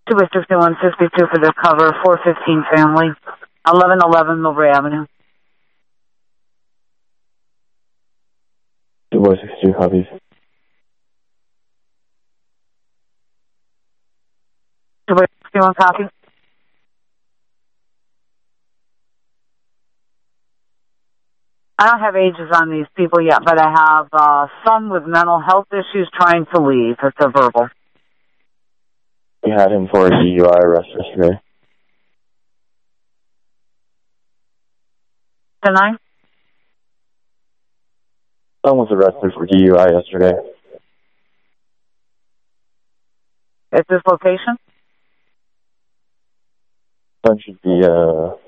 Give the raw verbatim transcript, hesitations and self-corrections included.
two by sixty-one sixty-two for the cover, four fifteen family, eleven eleven Millbrae Avenue. two by sixty-two copies. two by sixty-one copy. I don't have ages on these people yet, but I have a son with mental health issues trying to leave. It's a verbal. We had him for a D U I arrest yesterday. Tonight? Son was arrested for D U I yesterday. At this location? Son should be, uh...